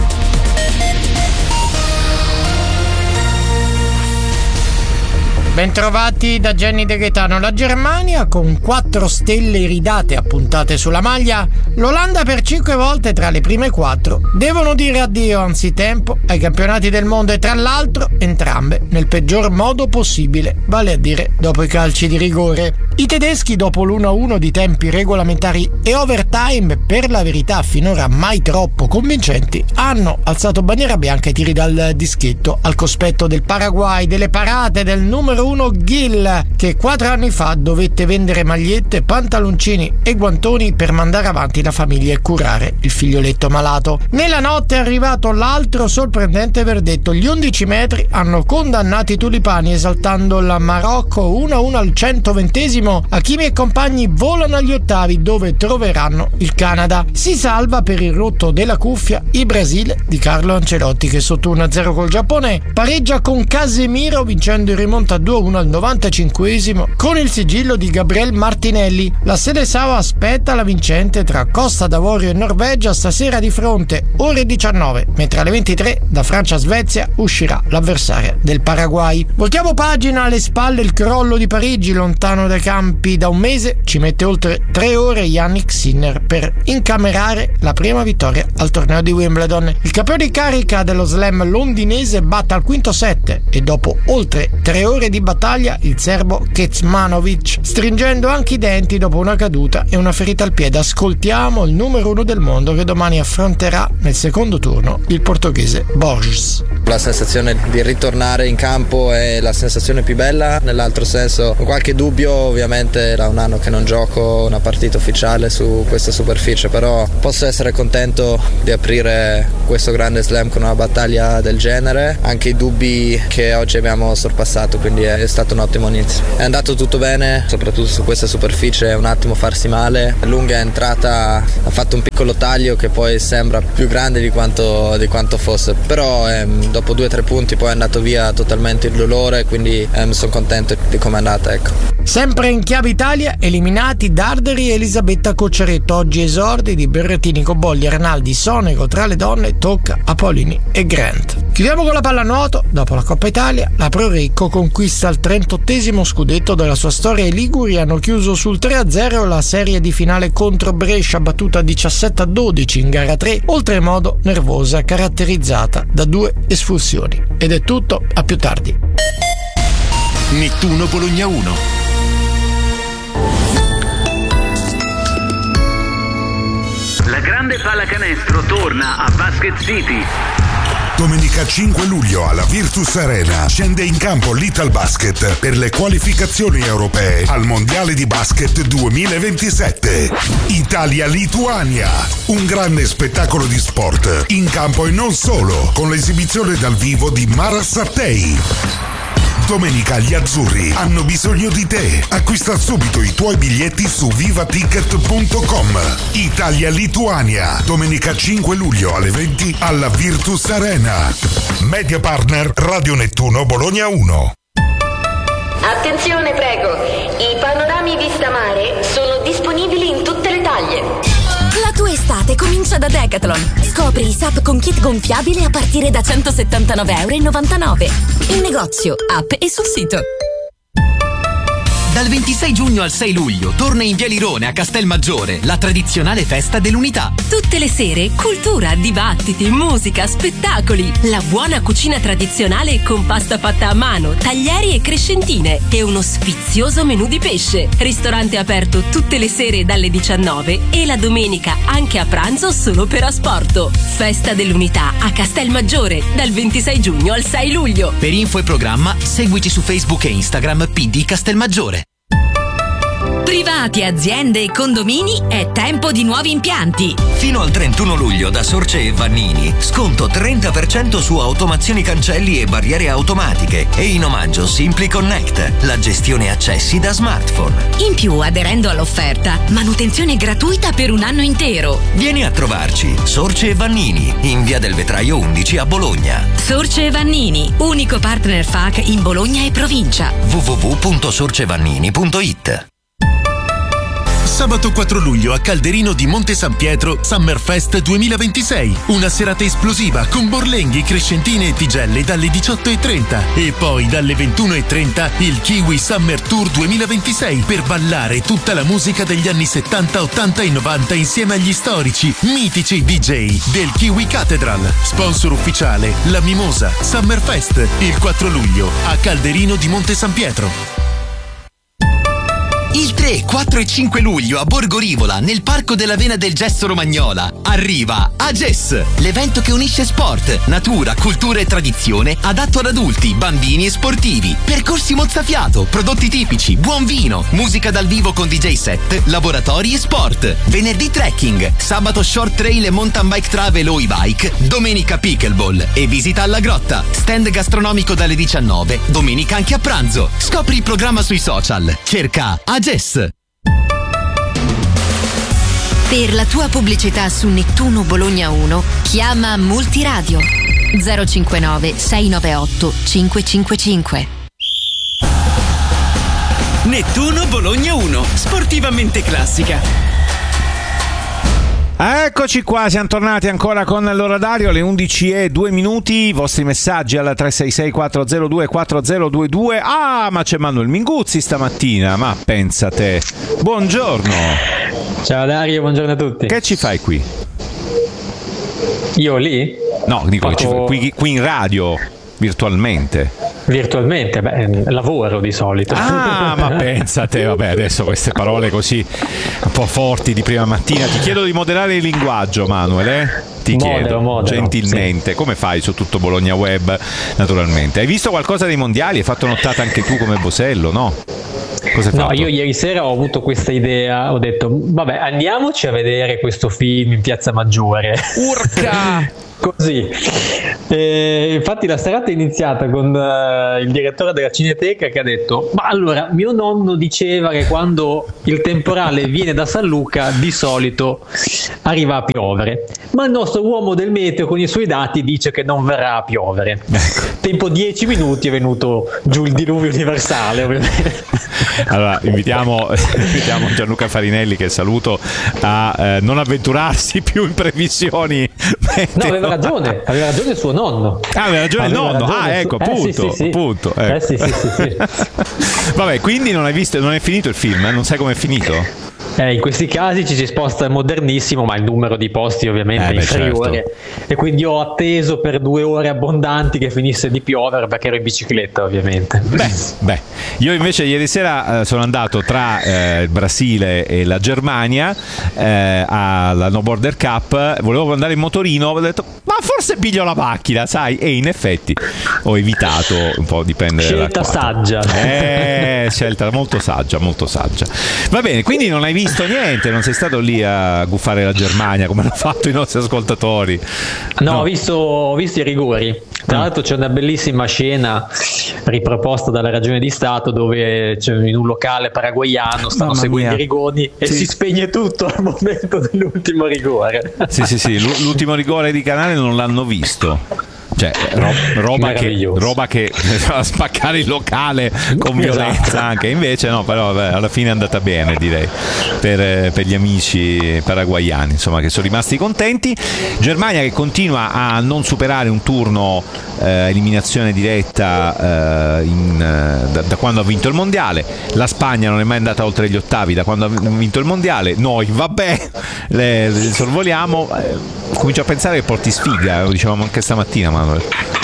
Bentrovati da Gianni De Gaetano. La Germania con 4 stelle iridate appuntate sulla maglia, l'Olanda per 5 volte tra le prime 4 devono dire addio anzitempo ai campionati del mondo, e tra l'altro entrambe nel peggior modo possibile, vale a dire dopo i calci di rigore. I tedeschi, dopo l'1-1 di tempi regolamentari e overtime per la verità finora mai troppo convincenti, hanno alzato bandiera bianca ai tiri dal dischetto al cospetto del Paraguay, delle parate del numero 1 Gil, che 4 anni fa dovette vendere magliette, pantaloncini e guantoni per mandare avanti la famiglia e curare il figlioletto malato. Nella notte è arrivato l'altro sorprendente verdetto: gli 11 metri hanno condannato i tulipani esaltando la Marocco 1-1 al 120 17esimo, Hakimi e compagni volano agli ottavi dove troveranno il Canada. Si salva per il rotto della cuffia il Brasile di Carlo Ancelotti, che sotto 1-0 col Giappone pareggia con Casemiro vincendo in rimonta 2-1 al 95esimo con il sigillo di Gabriel Martinelli. La Seleção aspetta la vincente tra Costa d'Avorio e Norvegia stasera di fronte ore 19, mentre alle 23 da Francia-Svezia uscirà l'avversaria del Paraguay. Voltiamo pagina, alle spalle il crollo di Parigi, lontano dai campi da un mese, ci mette oltre 3 ore Yannick Sinner per incamerare la prima vittoria al torneo di Wimbledon. Il campione di carica dello slam londinese batte al quinto set e dopo oltre 3 ore di battaglia il serbo Kecmanovic, stringendo anche i denti dopo una caduta e una ferita al piede. Ascoltiamo il numero 1 del mondo che domani affronterà nel secondo turno il portoghese Borges. La sensazione di ritornare in campo è la sensazione più bella, nell'altro senso con qualche dubbio, ovviamente era un anno che non gioco una partita ufficiale su questa superficie, però posso essere contento di aprire questo grande slam con una battaglia del genere, anche i dubbi che oggi abbiamo sorpassato, quindi è stato un ottimo inizio. È andato tutto bene, soprattutto su questa superficie è un attimo farsi male, lunga entrata ha fatto un piccolo taglio che poi sembra più grande di quanto fosse, però dopo 2 o 3 punti poi è andato via totalmente il dolore, quindi sono contento di come è andata, ecco. Sempre in chiave Italia, eliminati Darderi e Elisabetta Cocciaretto. Oggi esordi di Berrettini, Cobolli, Arnaldi, Sonego. Tra le donne tocca a Paolini e Grant. Chiudiamo con la pallanuoto. Dopo la Coppa Italia, la Pro Recco conquista il 38esimo scudetto della sua storia. I liguri hanno chiuso sul 3-0 la serie di finale contro Brescia, battuta 17-12 in gara 3, oltremodo nervosa, caratterizzata da 2 espulsioni. Ed è tutto, a più tardi. Nettuno Bologna 1. La grande pallacanestro torna a Basket City. Domenica 5 luglio alla Virtus Arena scende in campo l'Italbasket per le qualificazioni europee al Mondiale di Basket 2027. Italia-Lituania, un grande spettacolo di sport in campo e non solo, con l'esibizione dal vivo di Mara Sattei. Domenica gli azzurri hanno bisogno di te. Acquista subito i tuoi biglietti su vivaticket.com. Italia-Lituania, domenica 5 luglio alle 20 alla Virtus Arena. Media partner Radio Nettuno Bologna 1. Attenzione, prego. I panorami vista mare sono disponibili in tutte le taglie. La tua estate comincia da Decathlon. Scopri i SUP con kit gonfiabile a partire da €179,99. In negozio, app e sul sito. Dal 26 giugno al 6 luglio torna in Via Lirone a Castelmaggiore la tradizionale festa dell'unità. Tutte le sere cultura, dibattiti, musica, spettacoli. La buona cucina tradizionale con pasta fatta a mano, taglieri e crescentine e uno sfizioso menù di pesce. Ristorante aperto tutte le sere dalle 19 e la domenica anche a pranzo solo per asporto. Festa dell'unità a Castelmaggiore dal 26 giugno al 6 luglio. Per info e programma seguici su Facebook e Instagram PD Castelmaggiore. Privati, aziende e condomini, è tempo di nuovi impianti. Fino al 31 luglio da Sorce e Vannini, sconto 30% su automazioni cancelli e barriere automatiche e in omaggio Simply Connect, la gestione accessi da smartphone. In più, aderendo all'offerta, manutenzione gratuita per un anno intero. Vieni a trovarci, Sorce e Vannini, in via del Vetraio 11 a Bologna. Sorce e Vannini, unico partner FAC in Bologna e provincia. www.sorcevannini.it. Sabato 4 luglio a Calderino di Monte San Pietro Summerfest 2026. Una serata esplosiva con borlenghi, crescentine e tigelle dalle 18:30 e poi dalle 21:30 il Kiwi Summer Tour 2026 per ballare tutta la musica degli anni 70, 80 e 90 insieme agli storici, mitici DJ del Kiwi Cathedral. Sponsor ufficiale La Mimosa. Summerfest il 4 luglio a Calderino di Monte San Pietro. Il 3, 4 e 5 luglio a Borgo Rivola, nel Parco della Vena del Gesso Romagnola, arriva AGES, l'evento che unisce sport, natura, cultura e tradizione, adatto ad adulti, bambini e sportivi. Percorsi mozzafiato, prodotti tipici, buon vino, musica dal vivo con DJ set, laboratori e sport. Venerdì trekking, sabato short trail e mountain bike travel o e-bike, domenica pickleball e visita alla grotta. Stand gastronomico dalle 19, domenica anche a pranzo. Scopri il programma sui social. Cerca AGES. Ages. Per la tua pubblicità su Nettuno Bologna 1, chiama Multiradio 059 698 555. Nettuno Bologna 1, sportivamente classica. Eccoci qua, siamo tornati ancora con l'orario alle 11:02. I vostri messaggi al 366 402 4022. Ah, ma c'è Manuel Minguzzi stamattina, ma pensa te. Buongiorno. Ciao Dario, buongiorno a tutti. Che ci fai qui? Io lì? No, dico che ci fai qui in radio, virtualmente. Virtualmente, lavoro di solito. Ah, ma pensa te, vabbè, adesso queste parole così un po' forti di prima mattina. Ti chiedo di moderare il linguaggio, Manuel, Ti chiedo gentilmente, sì. Come fai su tutto Bologna Web, naturalmente? Hai visto qualcosa dei mondiali? Hai fatto nottata anche tu come Bosello, no? No, io ieri sera ho avuto questa idea, ho detto, vabbè, andiamoci a vedere questo film in Piazza Maggiore. Urca! Così. Infatti la serata è iniziata con il direttore della Cineteca che ha detto, ma allora mio nonno diceva che quando il temporale viene da San Luca di solito arriva a piovere, ma il nostro uomo del meteo con i suoi dati dice che non verrà a piovere. Tempo 10 minuti è venuto giù il diluvio universale, ovviamente. Allora invitiamo Gianluca Farinelli, che saluto, a non avventurarsi più in previsioni. No, aveva ragione il suo nonno. Aveva ragione il nonno. Ecco, appunto. Sì. Appunto, ecco. Sì. Vabbè, quindi non hai visto, non è finito il film, non sai com'è finito? In questi casi ci si sposta al modernissimo, ma il numero di posti ovviamente è inferiore, certo. E quindi ho atteso per 2 ore abbondanti che finisse di piovere, perché ero in bicicletta ovviamente. Beh, io invece ieri sera sono andato tra il Brasile e la Germania alla No Border Cup, volevo andare in motorino, ho detto ma forse piglio la macchina, sai, e in effetti ho evitato, un po' dipende scelta saggia. Scelta molto saggia. Va bene, quindi non hai visto niente, non sei stato lì a guffare la Germania come hanno fatto i nostri ascoltatori? No. Ho visto i rigori. Tra l'altro c'è una bellissima scena riproposta dalla Ragione di Stato dove in un locale paraguaiano stanno seguendo i rigoni e si spegne tutto al momento dell'ultimo rigore. Sì, l'ultimo rigore di Canale non l'hanno visto. Cioè, roba che a spaccare il locale con violenza anche, invece no, però vabbè, alla fine è andata bene, direi, per gli amici paraguaiani, insomma, che sono rimasti contenti. Germania che continua a non superare un turno eliminazione diretta da quando ha vinto il mondiale. La Spagna non è mai andata oltre gli ottavi da quando ha vinto il mondiale. Noi vabbè, le sorvoliamo. Comincio a pensare che porti sfiga, lo dicevamo anche stamattina, Manuel.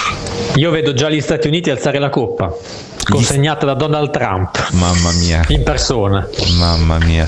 Io vedo già gli Stati Uniti alzare la coppa consegnata da Donald Trump. Mamma mia, in persona. Mamma mia.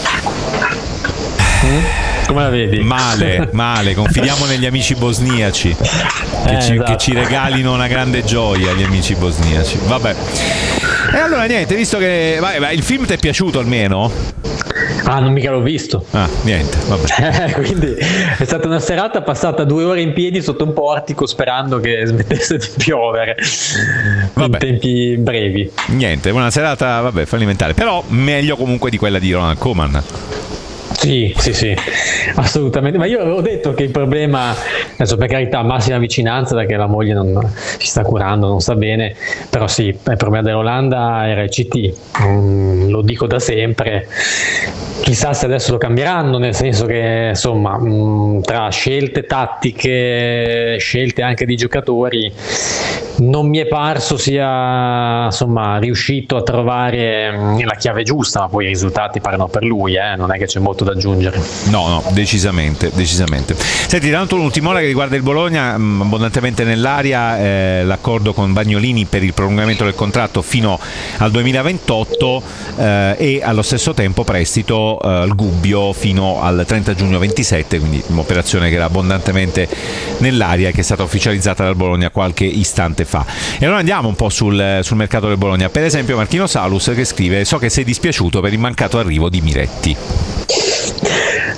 Come la vedi? Male, confidiamo negli amici bosniaci che ci regalino una grande gioia, gli amici bosniaci. Vabbè. E allora niente, visto che il film ti è piaciuto almeno? Non mica l'ho visto. Niente, vabbè. Quindi è stata una serata passata 2 ore in piedi sotto un portico sperando che smettesse di piovere in tempi brevi. Niente, una serata fallimentare, però meglio comunque di quella di Ronald Koeman. Sì, assolutamente. Ma io avevo detto che il problema, adesso per carità, massima vicinanza perché la moglie non si sta curando, non sta bene, però sì, il problema dell'Olanda era il CT, lo dico da sempre. Chissà se adesso lo cambieranno, nel senso che insomma tra scelte tattiche, scelte anche di giocatori, non mi è parso sia riuscito a trovare la chiave giusta, ma poi i risultati parlano per lui, non è che c'è molto da aggiungere. No, decisamente. Senti, tanto l'ultima ora che riguarda il Bologna, abbondantemente nell'aria l'accordo con Bagnolini per il prolungamento del contratto fino al 2028 e allo stesso tempo prestito al Gubbio fino al 30 giugno 27, quindi un'operazione che era abbondantemente nell'aria e che è stata ufficializzata dal Bologna qualche istante fa. E allora andiamo un po' sul mercato del Bologna. Per esempio Marchino Salus che scrive: so che sei dispiaciuto per il mancato arrivo di Miretti.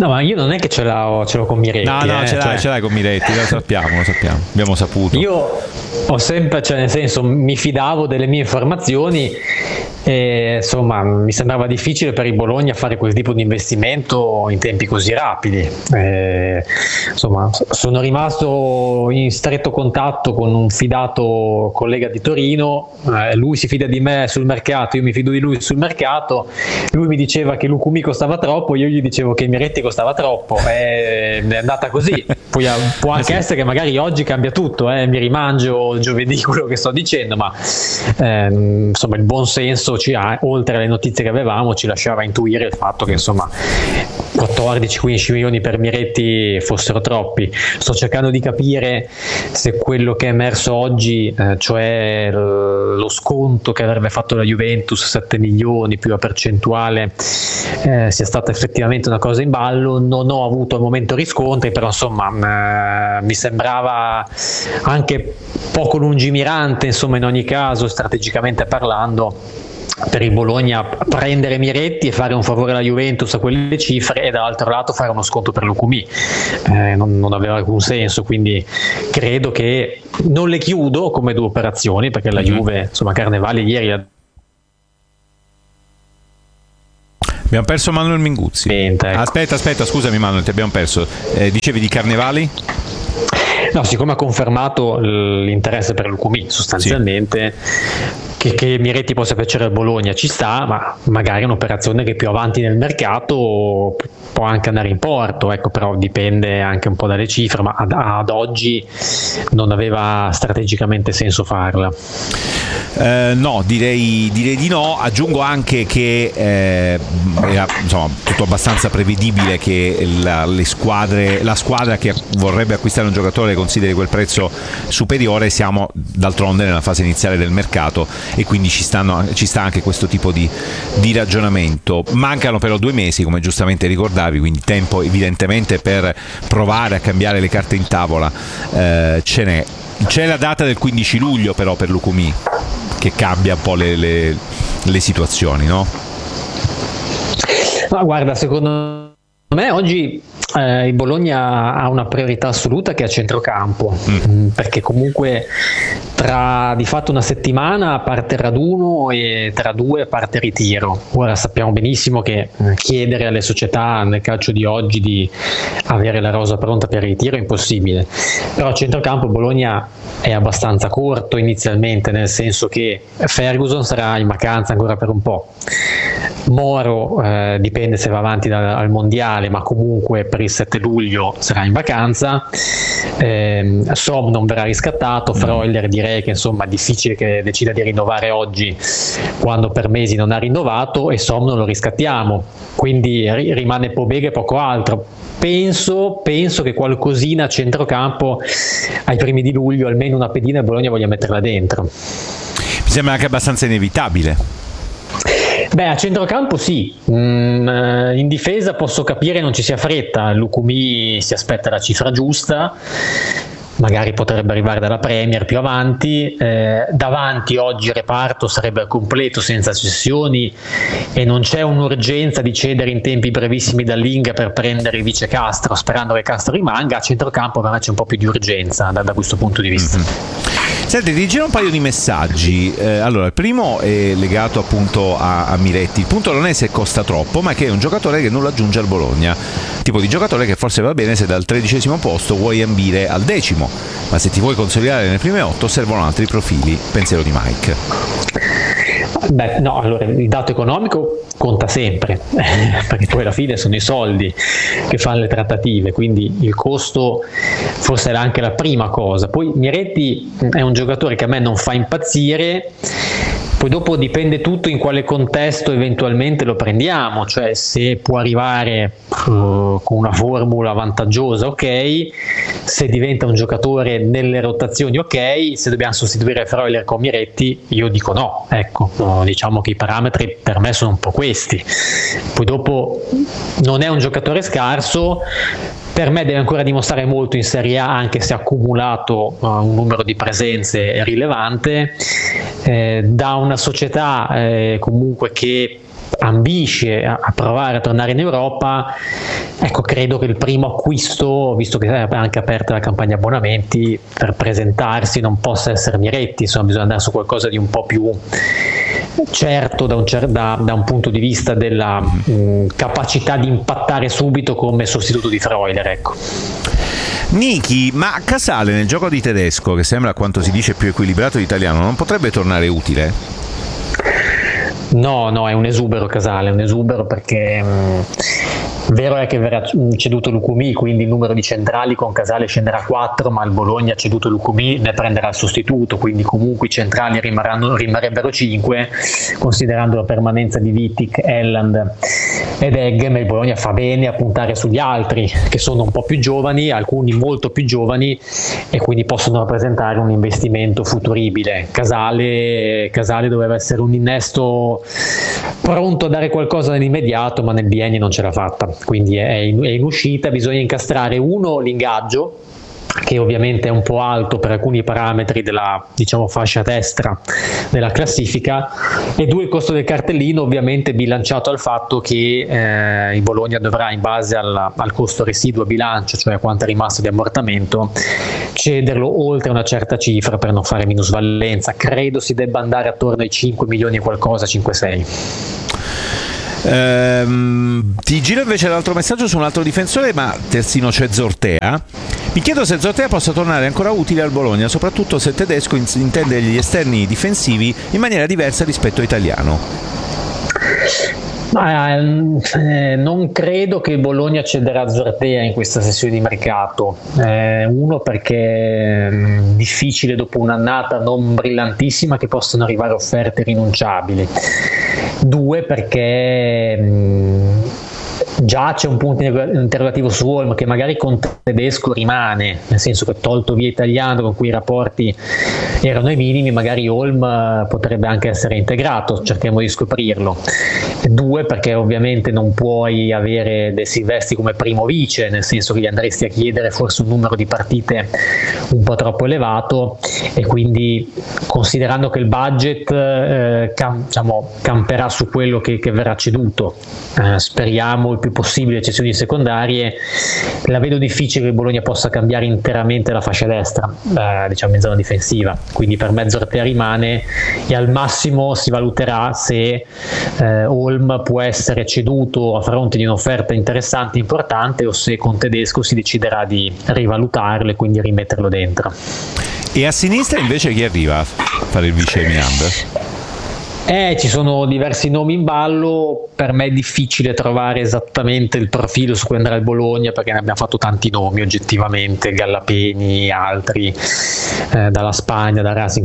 No, ma io non è che ce l'ho con Miretti. No, ce l'hai con Miretti, lo sappiamo, abbiamo saputo. Io ho sempre, cioè nel senso, mi fidavo delle mie informazioni e insomma mi sembrava difficile per il Bologna fare quel tipo di investimento in tempi così rapidi. Insomma, sono rimasto in stretto contatto con un fidato collega di Torino, lui si fida di me sul mercato, io mi fido di lui sul mercato, lui mi diceva che Lukumi costava troppo, io gli dicevo che Miretti costava troppo, è andata così. Poi può anche essere che magari oggi cambia tutto, mi rimangio giovedì quello che sto dicendo, ma insomma il buon senso oltre alle notizie che avevamo, ci lasciava intuire il fatto che insomma 14-15 milioni per Miretti fossero troppi. Sto cercando di capire se quello che è emerso oggi, cioè lo sconto che avrebbe fatto la Juventus, 7 milioni più la percentuale, sia stata effettivamente una cosa in ballo. Non ho avuto al momento riscontri, però insomma mi sembrava anche poco lungimirante, insomma, in ogni caso, strategicamente parlando, per il Bologna prendere Miretti e fare un favore alla Juventus a quelle cifre, e dall'altro lato fare uno sconto per Lukumi. Non aveva alcun senso, quindi credo che non le chiudo come due operazioni, perché la Juve, insomma, Carnevali ieri abbiamo perso Manuel Minguzzi. Ecco. Aspetta, scusami Manuel, ti abbiamo perso. Dicevi di Carnevali? No, siccome ha confermato l'interesse per Lukumi, sostanzialmente che Miretti possa piacere al Bologna ci sta, ma magari è un'operazione che più avanti nel mercato può anche andare in porto, ecco, però dipende anche un po' dalle cifre, ma ad oggi non aveva strategicamente senso farla. No, direi di no. Aggiungo anche che era insomma tutto abbastanza prevedibile che la squadra che vorrebbe acquistare un giocatore consideri quel prezzo superiore. Siamo d'altronde nella fase iniziale del mercato e quindi ci sta anche questo tipo di ragionamento. Mancano però 2 mesi, come giustamente ricordavi, quindi tempo evidentemente per provare a cambiare le carte in tavola ce n'è. C'è la data del 15 luglio però per Lukumi, che cambia un po' le situazioni, no? Ma guarda, secondo me oggi il Bologna ha una priorità assoluta, che è a centrocampo, perché comunque tra di fatto una settimana parte il raduno e tra 2 parte il ritiro. Ora sappiamo benissimo che chiedere alle società nel calcio di oggi di avere la rosa pronta per il ritiro è impossibile, però a centrocampo Bologna è abbastanza corto inizialmente, nel senso che Ferguson sarà in vacanza ancora per un po', Moro dipende se va avanti al mondiale, ma comunque per il 7 luglio sarà in vacanza, Som non verrà riscattato, Freuler direi che insomma è difficile che decida di rinnovare oggi quando per mesi non ha rinnovato, e Som non lo riscattiamo, quindi rimane Pobega e poco altro. Penso che qualcosina a centrocampo ai primi di luglio, almeno una pedina, il Bologna voglia metterla dentro. Mi sembra anche abbastanza inevitabile. Beh, a centrocampo sì, in difesa posso capire non ci sia fretta, Lukumi si aspetta la cifra giusta, magari potrebbe arrivare dalla Premier più avanti, davanti oggi il reparto sarebbe al completo senza cessioni e non c'è un'urgenza di cedere in tempi brevissimi dall'Inga per prendere il vice Castro, sperando che Castro rimanga. A centrocampo però c'è un po' più di urgenza da questo punto di vista. Senti, ti giro un paio di messaggi. Allora, il primo è legato appunto a Miretti. Il punto non è se costa troppo, ma che è un giocatore che non lo aggiunge al Bologna, tipo di giocatore che forse va bene se dal 13° posto vuoi ambire al 10°, ma se ti vuoi consolidare nelle prime 8 servono altri profili. Pensiero di Mike. Beh, no, allora il dato economico conta sempre, perché poi alla fine sono i soldi che fanno le trattative, quindi il costo forse era anche la prima cosa. Poi Miretti è un giocatore che a me non fa impazzire, poi dopo dipende tutto in quale contesto eventualmente lo prendiamo, cioè se può arrivare con una formula vantaggiosa, ok, se diventa un giocatore nelle rotazioni, ok, se dobbiamo sostituire Freuler con Miretti io dico no, ecco, diciamo che i parametri per me sono un po' questi. Poi dopo non è un giocatore scarso, per me deve ancora dimostrare molto in Serie A, anche se ha accumulato un numero di presenze rilevante, da una società comunque che ambisce a provare a tornare in Europa, ecco, credo che il primo acquisto, visto che è anche aperta la campagna abbonamenti, per presentarsi non possa essere Miretti, insomma bisogna andare su qualcosa di un po' più certo da un punto di vista della capacità di impattare subito come sostituto di Freuler, ecco. Niki, ma Casale nel gioco di Tedesco, che sembra a quanto si dice più equilibrato di Italiano, non potrebbe tornare utile? No, è un esubero Casale, è un esubero perché vero è che verrà ceduto Lucumí, quindi il numero di centrali con Casale scenderà a 4, ma il Bologna ha ceduto Lucumí, ne prenderà il sostituto, quindi comunque i centrali rimarrebbero 5, considerando la permanenza di Wittig, Elland ed Eggem. Il Bologna fa bene a puntare sugli altri, che sono un po' più giovani, alcuni molto più giovani, e quindi possono rappresentare un investimento futuribile. Casale doveva essere un innesto pronto a dare qualcosa nell'immediato, ma nel biennio non ce l'ha fatta, quindi è in uscita. Bisogna incastrare l'ingaggio, che ovviamente è un po' alto per alcuni parametri della, diciamo, fascia destra della classifica, e 2, il costo del cartellino, ovviamente bilanciato al fatto che il Bologna dovrà, in base al costo residuo a bilancio, cioè quanto è rimasto di ammortamento, cederlo oltre una certa cifra per non fare minusvalenza. Credo si debba andare attorno ai 5 milioni e qualcosa, 5-6. Ti giro invece l'altro messaggio su un altro difensore, ma terzino c'è Zortea. Mi chiedo se Zortea possa tornare ancora utile al Bologna, soprattutto se Tedesco intende gli esterni difensivi in maniera diversa rispetto a Italiano. Non credo che il Bologna cederà Zortea in questa sessione di mercato. Uno, perché è difficile dopo un'annata non brillantissima che possano arrivare offerte rinunciabili. 2, perché già c'è un punto interrogativo su Olm, che magari con Tedesco rimane, nel senso che, tolto via Italiano con cui i rapporti erano ai minimi, magari Olm potrebbe anche essere integrato, cerchiamo di scoprirlo. 2, perché ovviamente non puoi avere De Silvestri come primo vice, nel senso che gli andresti a chiedere forse un numero di partite un po' troppo elevato, e quindi, considerando che il budget camperà su quello che verrà ceduto, speriamo il più possibile eccezioni secondarie, la vedo difficile che il Bologna possa cambiare interamente la fascia destra, diciamo in zona difensiva. Quindi per me Zortea rimane, e al massimo si valuterà se Olm può essere ceduto a fronte di un'offerta interessante, importante, o se con Tedesco si deciderà di rivalutarlo e quindi rimetterlo dentro. E a sinistra invece chi arriva a fare il vice Miranda? Ci sono diversi nomi in ballo. Per me è difficile trovare esattamente il profilo su cui andrà il Bologna, perché ne abbiamo fatto tanti nomi oggettivamente, Gallapeni, altri dalla Spagna, da Racing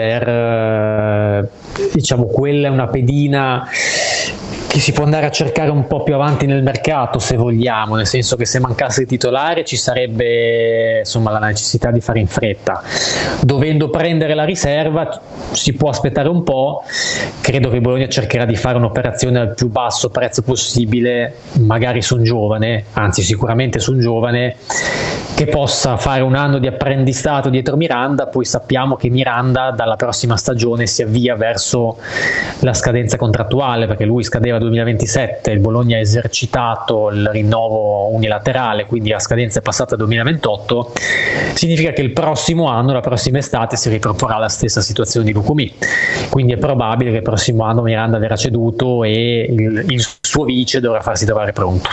Santander. Diciamo, quella è una pedina che si può andare a cercare un po' più avanti nel mercato, se vogliamo, nel senso che se mancasse il titolare ci sarebbe, insomma, la necessità di fare in fretta. Dovendo prendere la riserva si può aspettare un po'. Credo che il Bologna cercherà di fare un'operazione al più basso prezzo possibile, magari su un giovane, anzi sicuramente su un giovane, che possa fare un anno di apprendistato dietro Miranda. Poi sappiamo che Miranda dalla prossima stagione si avvia verso la scadenza contrattuale, perché lui scadeva 2027, il Bologna ha esercitato il rinnovo unilaterale, quindi la scadenza è passata al 2028. Significa che il prossimo anno, la prossima estate, si riproporrà la stessa situazione di Lucumí, quindi è probabile che il prossimo anno Miranda verrà ceduto e il suo vice dovrà farsi trovare pronto.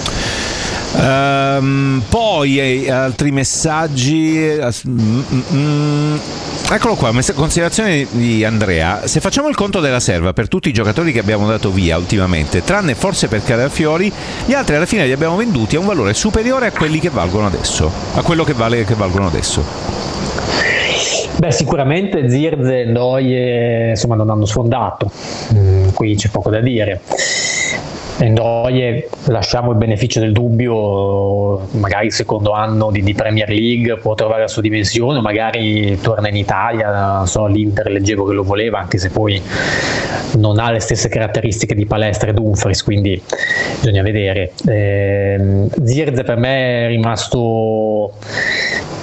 Poi altri messaggi. Eccolo qua, considerazione di Andrea: se facciamo il conto della serva per tutti i giocatori che abbiamo dato via ultimamente, tranne forse per Calafiori, gli altri alla fine li abbiamo venduti a un valore superiore a quelli che valgono adesso, a quello che valgono adesso. Beh, sicuramente Zirze e Ndoye, insomma, non hanno sfondato, qui c'è poco da dire. Ndoye, lasciamo il beneficio del dubbio, magari il secondo anno di Premier League può trovare la sua dimensione, magari torna in Italia, non so, l'Inter leggevo che lo voleva, anche se poi non ha le stesse caratteristiche di Palestra e Dumfries, quindi bisogna vedere. Zirze per me è rimasto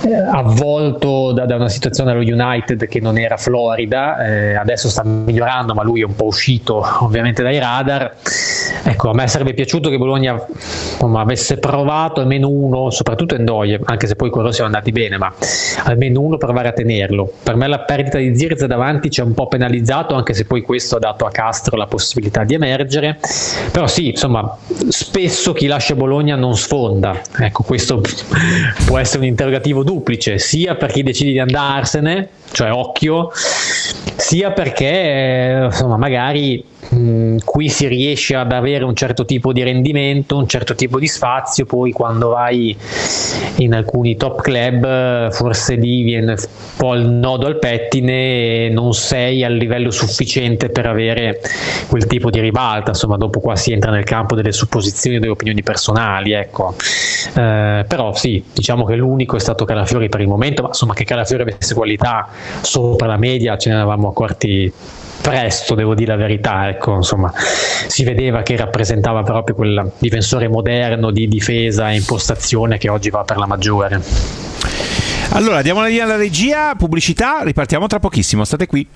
avvolto da una situaziine allo United che non era florida, adesso sta migliorando, ma lui è un po' uscito ovviamente dai radar. Ecco, a me sarebbe piaciuto che Bologna avesse provato almeno uno, soprattutto Ndoye, anche se poi quello siamo andati bene, ma almeno uno provare a tenerlo. Per me la perdita di Zirkzee davanti ci ha un po' penalizzato, anche se poi questo ha dato a Castro la possibilità di emergere. Però sì, insomma, spesso chi lascia Bologna non sfonda. Ecco, questo può essere un interrogativo duplice, sia per chi decide di andarsene, cioè occhio, sia perché insomma magari qui si riesce ad avere un certo tipo di rendimento, un certo tipo di spazio, poi quando vai in alcuni top club forse lì viene un po' il nodo al pettine e non sei al livello sufficiente per avere quel tipo di ribalta. Insomma, dopo qua si entra nel campo delle supposizioni e delle opinioni personali, ecco. Però sì, diciamo che l'unico è stato Calafiori per il momento, ma insomma che Calafiori avesse qualità sopra la media ce ne eravamo accorti presto, devo dire la verità, ecco, insomma, si vedeva che rappresentava proprio quel difensore moderno di difesa e impostazione che oggi va per la maggiore. Allora, diamo la linea alla regia, pubblicità, ripartiamo tra pochissimo, state qui.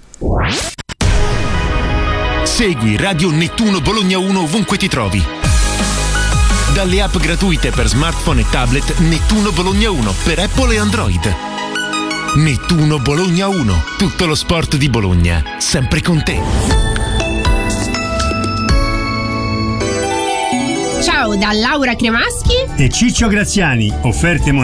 Segui Radio Nettuno Bologna 1 ovunque ti trovi. Dalle app gratuite per smartphone e tablet Nettuno Bologna 1 per Apple e Android. Nettuno Bologna 1, tutto lo sport di Bologna, sempre con te. Ciao da Laura Cremaschi e Ciccio Graziani, offerte